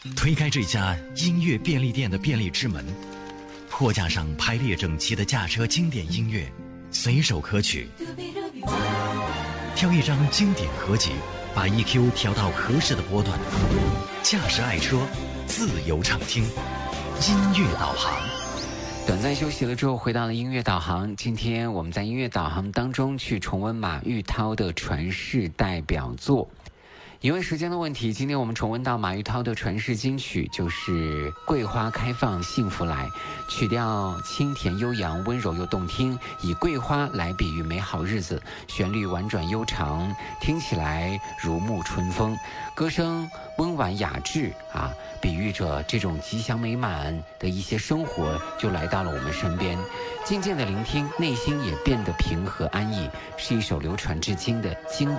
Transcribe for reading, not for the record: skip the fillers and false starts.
推开这家音乐便利店的便利之门，货架上排列整齐的驾车经典音乐，随手可取。挑一张经典合集，把 EQ 调到合适的波段，驾驶爱车，自由畅听，音乐导航。 短暂休息了之后，回到了音乐导航。今天我们在音乐导航当中去重温马玉涛的传世代表作。因为时间的问题，今天我们重温到马玉涛的传世金曲，就是《桂花开放幸福来》，曲调清甜悠扬，温柔又动听，以桂花来比喻美好日子，旋律婉转悠长，听起来如沐春风，歌声温婉雅致啊，比喻着这种吉祥美满的一些生活就来到了我们身边。静静的聆听，内心也变得平和安逸，是一首流传至今的经典